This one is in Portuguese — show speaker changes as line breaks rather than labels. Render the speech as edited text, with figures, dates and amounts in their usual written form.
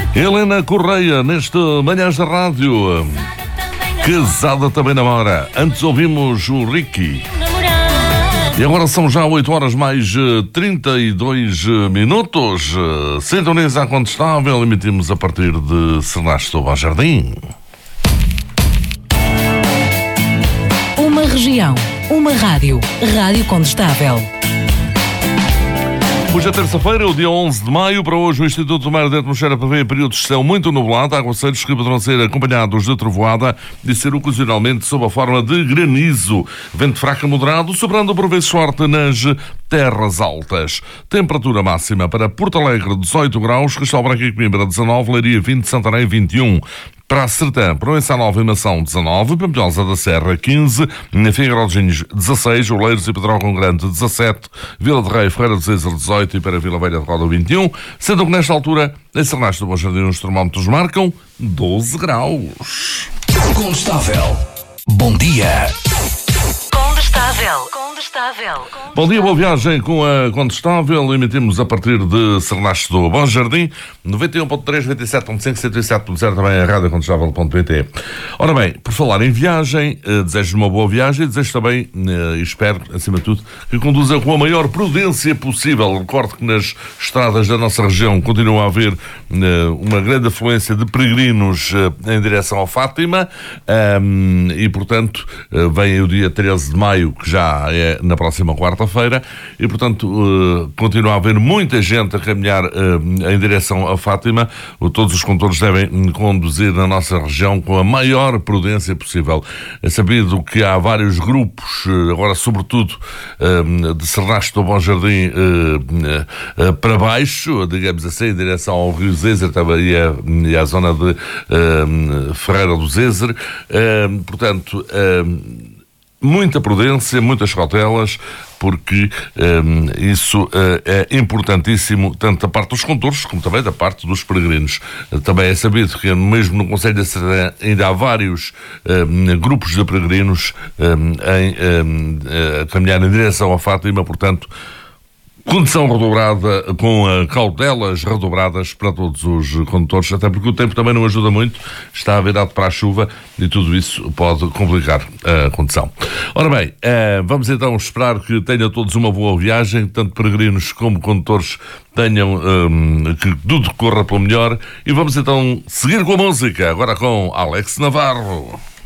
Helena Correia, neste Manhãs da Rádio. Casada também namora. Antes ouvimos o Ricky. E agora são já 8 horas mais 32 minutos. Sintoniza a Contestável, emitimos a partir de Sernasto Bom Jardim.
Uma região, uma rádio. Rádio Contestável.
Hoje é terça-feira, o dia 11 de maio. Para hoje, o Instituto do Mar da Atmosfera prevê períodos de céu muito nublado, aguaceiros que poderão ser acompanhados de trovoada e ser ocasionalmente sob a forma de granizo. Vento fraco a moderado, sobrando por vezes forte nas terras altas. Temperatura máxima para Porto Alegre, 18 graus, Castelo Branco e Coimbra, 19, Leiria, 20, Santarém, 21. Para a Sertã, Proença Nova e Mação, 19, Pampilhosa da Serra, 15, Figueiró de Ginhos, 16, Oleiros e Pedrógão com Grande, 17, Vila de Rei, Ferreira do Zezer, 18 e para Vila Velha de Roda, 21, sendo que nesta altura, em Sernasto do Bom Jardim, os termómetros marcam 12 graus.
Contestável. Bom dia.
Contestável.
Bom dia, boa viagem com a Contestável. Emitimos a partir de Sernasto do Bom Jardim, 91.3, 27.5, 107.0, também a radiocontestável.pt. Ora bem, por falar em viagem, desejo uma boa viagem e desejo também, e espero, acima de tudo, que conduza com a maior prudência possível. Recordo que nas estradas da nossa região continua a haver uma grande afluência de peregrinos em direção ao Fátima e, portanto, vem o dia 13 de maio, que já é na próxima quarta-feira, e portanto continua a haver muita gente a caminhar em direção a Fátima. Todos os condutores devem conduzir na nossa região com a maior prudência possível. É sabido que há vários grupos, agora sobretudo de Sernasto do Bom Jardim para baixo, digamos assim, em direção ao Rio Zezer também e à zona de Ferreira do Zezer. Portanto, muita prudência, muitas cautelas, porque isso é importantíssimo, tanto da parte dos condutores como também da parte dos peregrinos. Também é sabido que mesmo no Concelho da Serra ainda há vários grupos de peregrinos a caminhar em direção à Fátima, portanto, condição redobrada, com cautelas redobradas para todos os condutores, até porque o tempo também não ajuda muito, está a virado para a chuva e tudo isso pode complicar a condição. Ora bem, vamos então esperar que tenham todos uma boa viagem, tanto peregrinos como condutores tenham, que tudo corra pelo melhor, e vamos então seguir com a música, agora com Alex Navarro.